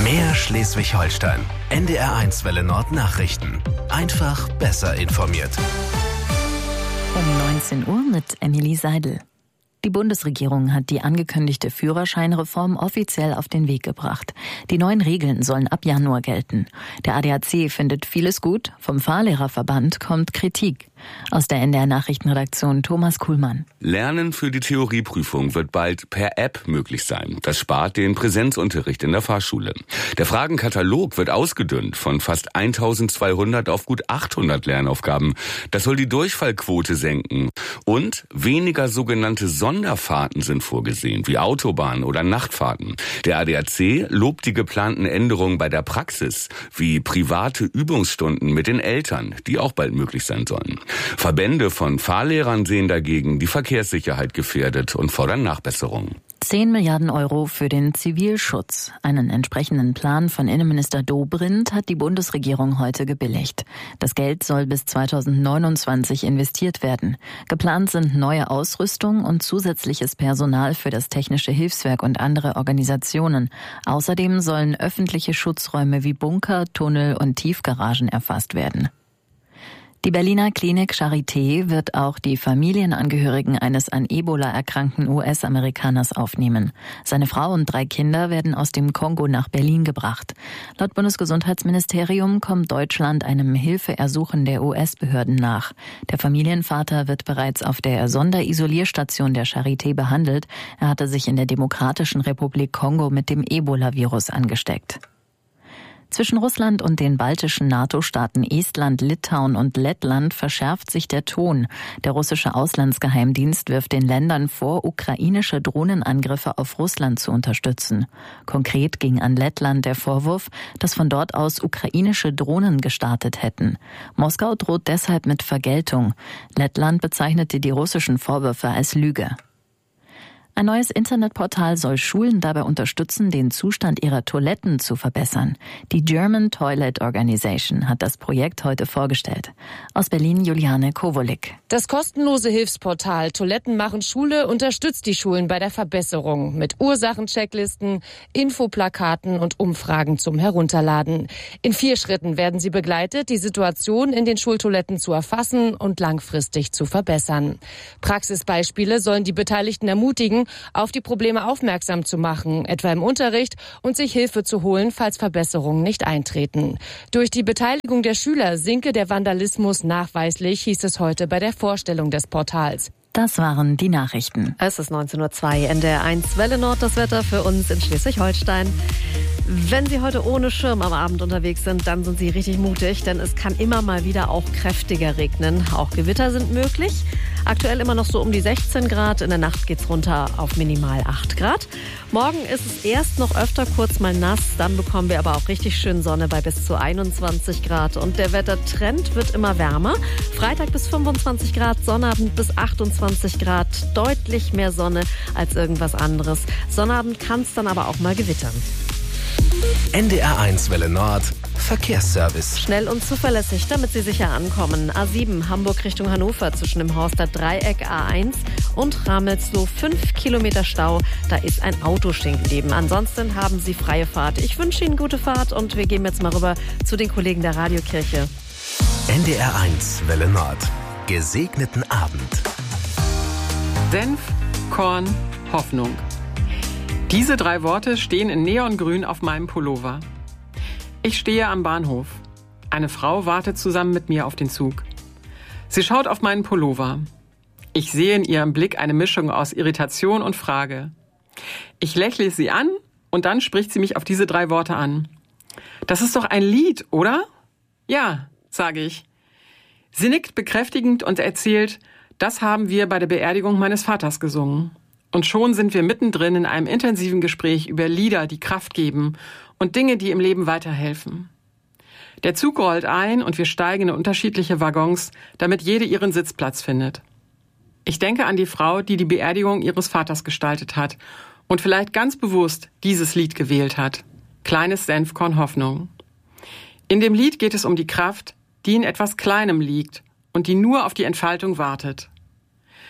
Mehr Schleswig-Holstein. NDR1 Welle Nord Nachrichten. Einfach besser informiert. Um 19 Uhr mit Emilie Seidel. Die Bundesregierung hat die angekündigte Führerscheinreform offiziell auf den Weg gebracht. Die neuen Regeln sollen ab Januar gelten. Der ADAC findet vieles gut, vom Fahrlehrerverband kommt Kritik. Aus der NDR-Nachrichtenredaktion Thomas Kuhlmann. Lernen für die Theorieprüfung wird bald per App möglich sein. Das spart den Präsenzunterricht in der Fahrschule. Der Fragenkatalog wird ausgedünnt von fast 1200 auf gut 800 Lernaufgaben. Das soll die Durchfallquote senken. Und weniger sogenannte Sonderfahrten sind vorgesehen, wie Autobahnen oder Nachtfahrten. Der ADAC lobt die geplanten Änderungen bei der Praxis, wie private Übungsstunden mit den Eltern, die auch bald möglich sein sollen. Verbände von Fahrlehrern sehen dagegen die Verkehrssicherheit gefährdet und fordern Nachbesserungen. 10 Milliarden Euro für den Zivilschutz. Einen entsprechenden Plan von Innenminister Dobrindt hat die Bundesregierung heute gebilligt. Das Geld soll bis 2029 investiert werden. Geplant sind neue Ausrüstung und zusätzliches Personal für das Technische Hilfswerk und andere Organisationen. Außerdem sollen öffentliche Schutzräume wie Bunker, Tunnel und Tiefgaragen erfasst werden. Die Berliner Klinik Charité wird auch die Familienangehörigen eines an Ebola erkrankten US-Amerikaners aufnehmen. Seine Frau und 3 Kinder werden aus dem Kongo nach Berlin gebracht. Laut Bundesgesundheitsministerium kommt Deutschland einem Hilfeersuchen der US-Behörden nach. Der Familienvater wird bereits auf der Sonderisolierstation der Charité behandelt. Er hatte sich in der Demokratischen Republik Kongo mit dem Ebola-Virus angesteckt. Zwischen Russland und den baltischen NATO-Staaten Estland, Litauen und Lettland verschärft sich der Ton. Der russische Auslandsgeheimdienst wirft den Ländern vor, ukrainische Drohnenangriffe auf Russland zu unterstützen. Konkret ging an Lettland der Vorwurf, dass von dort aus ukrainische Drohnen gestartet hätten. Moskau droht deshalb mit Vergeltung. Lettland bezeichnete die russischen Vorwürfe als Lüge. Ein neues Internetportal soll Schulen dabei unterstützen, den Zustand ihrer Toiletten zu verbessern. Die German Toilet Organization hat das Projekt heute vorgestellt. Aus Berlin Juliane Kowolik. Das kostenlose Hilfsportal Toiletten machen Schule unterstützt die Schulen bei der Verbesserung mit Ursachenchecklisten, Infoplakaten und Umfragen zum Herunterladen. In 4 Schritten werden sie begleitet, die Situation in den Schultoiletten zu erfassen und langfristig zu verbessern. Praxisbeispiele sollen die Beteiligten ermutigen, auf die Probleme aufmerksam zu machen, etwa im Unterricht, und sich Hilfe zu holen, falls Verbesserungen nicht eintreten. Durch die Beteiligung der Schüler sinke der Vandalismus nachweislich, hieß es heute bei der Vorstellung des Portals. Das waren die Nachrichten. Es ist 19:02 Uhr, NDR1 Welle Nord, das Wetter für uns in Schleswig-Holstein. Wenn Sie heute ohne Schirm am Abend unterwegs sind, dann sind Sie richtig mutig, denn es kann immer mal wieder auch kräftiger regnen. Auch Gewitter sind möglich. Aktuell immer noch so um die 16 Grad. In der Nacht geht's runter auf minimal 8 Grad. Morgen ist es erst noch öfter kurz mal nass. Dann bekommen wir aber auch richtig schön Sonne bei bis zu 21 Grad. Und der Wettertrend wird immer wärmer. Freitag bis 25 Grad, Sonnabend bis 28 Grad. Deutlich mehr Sonne als irgendwas anderes. Sonnabend kann es dann aber auch mal gewittern. NDR1 Welle Nord Verkehrsservice. Schnell und zuverlässig, damit Sie sicher ankommen. A7 Hamburg Richtung Hannover zwischen dem Horster Dreieck A1 und Ramelsloh 5 Kilometer Stau. Da ist ein Auto stehen geblieben. Ansonsten haben Sie freie Fahrt. Ich wünsche Ihnen gute Fahrt und wir gehen jetzt mal rüber zu den Kollegen der Radiokirche. NDR1 Welle Nord. Gesegneten Abend. Senf, Korn, Hoffnung. Diese 3 Worte stehen in Neongrün auf meinem Pullover. Ich stehe am Bahnhof. Eine Frau wartet zusammen mit mir auf den Zug. Sie schaut auf meinen Pullover. Ich sehe in ihrem Blick eine Mischung aus Irritation und Frage. Ich lächle sie an und dann spricht sie mich auf diese 3 Worte an. Das ist doch ein Lied, oder? Ja, sage ich. Sie nickt bekräftigend und erzählt, das haben wir bei der Beerdigung meines Vaters gesungen. Und schon sind wir mittendrin in einem intensiven Gespräch über Lieder, die Kraft geben und Dinge, die im Leben weiterhelfen. Der Zug rollt ein und wir steigen in unterschiedliche Waggons, damit jede ihren Sitzplatz findet. Ich denke an die Frau, die die Beerdigung ihres Vaters gestaltet hat und vielleicht ganz bewusst dieses Lied gewählt hat. Kleines Senfkorn Hoffnung. In dem Lied geht es um die Kraft, die in etwas Kleinem liegt und die nur auf die Entfaltung wartet.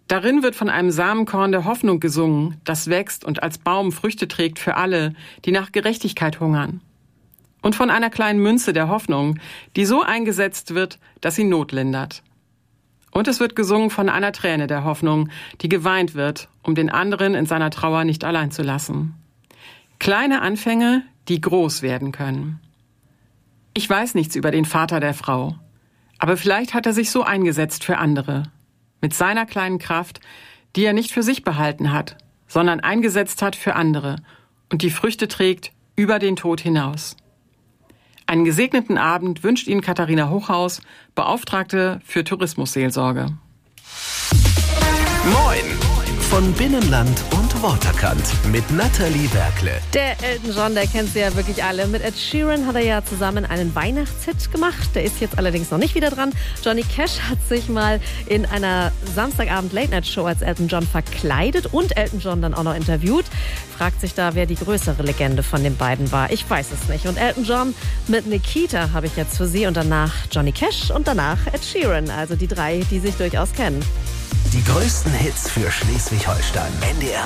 Darin wird von einem Samenkorn der Hoffnung gesungen, das wächst und als Baum Früchte trägt für alle, die nach Gerechtigkeit hungern. Und von einer kleinen Münze der Hoffnung, die so eingesetzt wird, dass sie Not lindert. Und es wird gesungen von einer Träne der Hoffnung, die geweint wird, um den anderen in seiner Trauer nicht allein zu lassen. Kleine Anfänge, die groß werden können. Ich weiß nichts über den Vater der Frau, aber vielleicht hat er sich so eingesetzt für andere. Mit seiner kleinen Kraft, die er nicht für sich behalten hat, sondern eingesetzt hat für andere und die Früchte trägt über den Tod hinaus. Einen gesegneten Abend wünscht Ihnen Katharina Hochhaus, Beauftragte für Tourismusseelsorge. Moin von Binnenland und Waterkant mit Nathalie Werkle. Der Elton John, der kennt sie ja wirklich alle. Mit Ed Sheeran hat er ja zusammen einen Weihnachtshit gemacht. Der ist jetzt allerdings noch nicht wieder dran. Johnny Cash hat sich mal in einer Samstagabend-Late-Night-Show als Elton John verkleidet und Elton John dann auch noch interviewt. Fragt sich da, wer die größere Legende von den beiden war. Ich weiß es nicht. Und Elton John mit Nikita habe ich jetzt für Sie und danach Johnny Cash und danach Ed Sheeran. Also die drei, die sich durchaus kennen. Die größten Hits für Schleswig-Holstein. NDR